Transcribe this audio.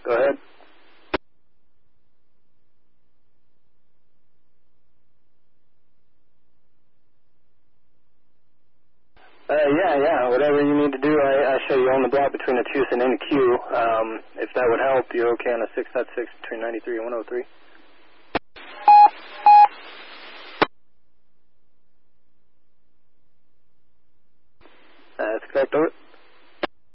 Go ahead. Yeah, whatever you need to do, I show you on the block between the Tucson and the Q. If that would help, you're okay on a 6.6 between 93 and 103.